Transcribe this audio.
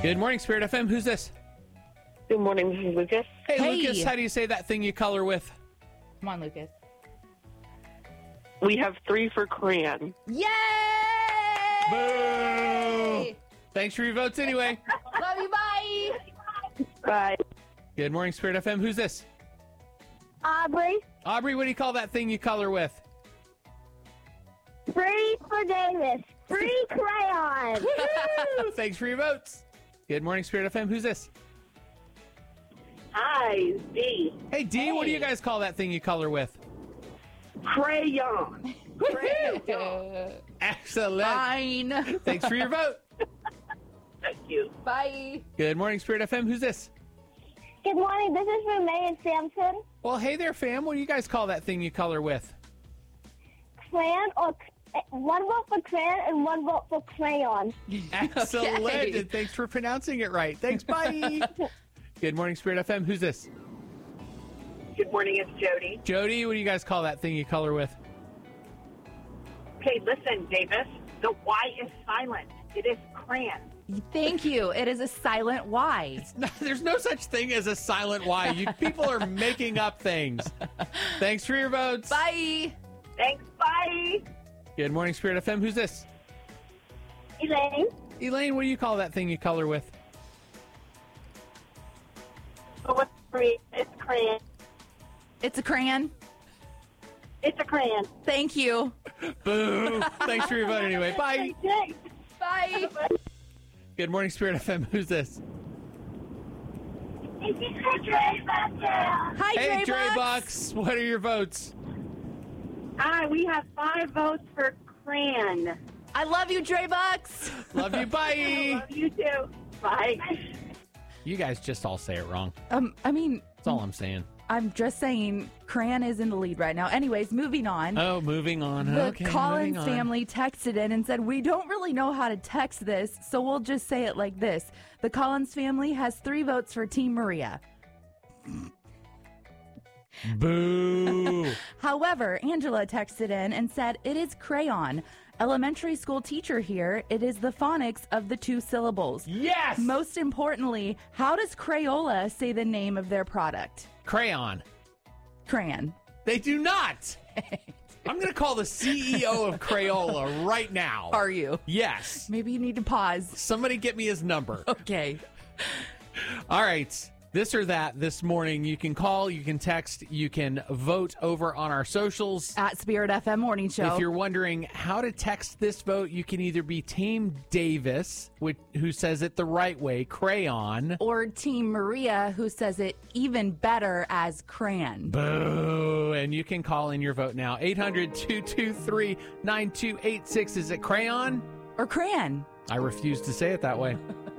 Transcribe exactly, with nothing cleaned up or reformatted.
Good morning, Spirit F M. Who's this? Good morning, this is Lucas. Hey, Hey. Lucas, how do you say that thing you color with? Come on, Lucas. We have three for crayon. Yay! Boo! Thanks for your votes anyway. Love you, bye! Bye. Good morning, Spirit F M. Who's this? Aubrey, Aubrey, what do you call that thing you color with? free for Davis, free crayon. Thanks for your votes. Good morning, Spirit F M. Who's this? Hi, D. Hey, D, what do you guys call that thing you color with? Crayon. Uh, Excellent. Fine. Thanks for your vote. Thank you. Bye. Good morning, Spirit F M. Who's this? Good morning, this is Renee and Samson. Well, hey there, fam. What do you guys call that thing you color with? Crayon or one vote for crayon and one vote for crayon. Excellent. Okay. And thanks for pronouncing it right. Thanks. Bye. Good morning, Spirit F M. Who's this? Good morning, it's Jody. Jody, what do you guys call that thing you color with? Okay, listen, Davis. The Y is silent. It is crayon. Thank you. It is a silent Y. No, there's no such thing as a silent Y. You people are making up things. Thanks for your votes. Bye. Thanks, bye. Good morning, Spirit F M. Who's this? Elaine, Elaine, what do you call that thing you color with? So what's free? It's crayon. It's a crayon. It's a crayon. Thank you. Boo. Thanks for your vote anyway. Bye. Thanks. Bye. Good morning, Spirit F M. Who's this? this is Dre Buster. Hi, Hey, Dre Dre Bucks. Bucks. What are your votes? Hi, we have five votes for crayon. I love you, Dre Bucks. Love you. Bye. Love you too. Bye. You guys just all say it wrong. Um, I mean, That's all I'm saying. I'm just saying crayon is in the lead right now. Anyways, moving on. Oh, moving on. The okay, Collins moving on. family texted in and said, we don't really know how to text this, so we'll just say it like this. The Collins family has three votes for Team Maria. Boo. However, Angela texted in and said, it is crayon. Elementary school teacher here. It is the phonics of the two syllables. Yes. Most importantly, how does Crayola say the name of their product? Crayon. Crayon. They do not. I'm going to call the C E O of Crayola right now. Are you? Yes. Maybe you need to pause. Somebody get me his number. Okay. All right. This or that this morning. You can call, you can text, you can vote over on our socials. At Spirit F M Morning Show. If you're wondering how to text this vote, you can either be Team Davis, which, who says it the right way, crayon. Or Team Maria, who says it even better as crayon. Boo. And you can call in your vote now. eight hundred, two two three, nine two eight six. Is it crayon? Or crayon. I refuse to say it that way.